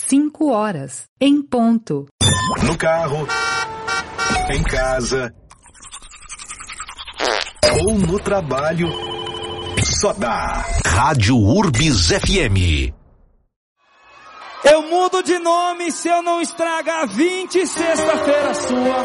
5 horas, em ponto. No carro, em casa ou no trabalho, só dá Rádio Urbis FM. Eu mudo de nome se eu não estragar 20 sexta-feira sua.